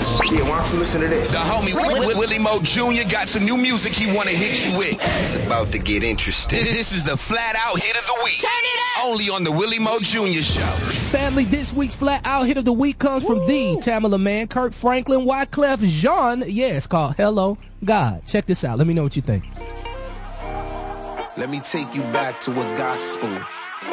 Yeah, why don't you listen to this? The homie Willie Mo Jr. got some new music he want to hit you with. It's about to get interesting. This is the Flat Out Hit of the Week. Turn it up! Only on the Willie Mo Jr. Show. Family, this week's Flat Out Hit of the Week comes from the Tamala Man, Kirk Franklin, Wyclef Jean. Yeah, it's called Hello God. Check this out. Let me know what you think. Let me take you back to a gospel